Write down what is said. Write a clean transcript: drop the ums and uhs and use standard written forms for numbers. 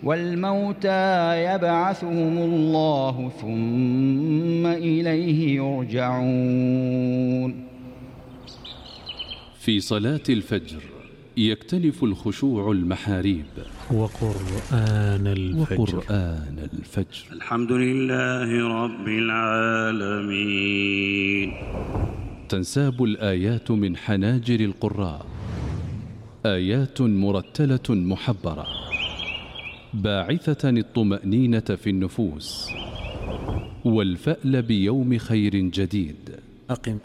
والموتى يبعثهم الله ثم إليه يرجعون. في صلاة الفجر يكتنف الخشوع المحاريب وقرآن الفجر. الحمد لله رب العالمين. تنساب الآيات من حناجر القراء، آيات مرتلة محبرة باعثة الطمأنينة في النفوس والفأل بيوم خير جديد.